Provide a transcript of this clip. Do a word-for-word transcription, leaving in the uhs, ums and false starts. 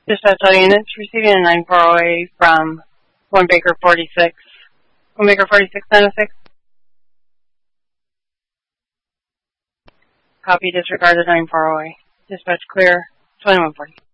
Dispatch all units receiving a nine four zero A from one Baker forty-six. one Baker forty-six nine oh six. Copy, disregarded nine four zero A. Dispatch clear, twenty-one forty.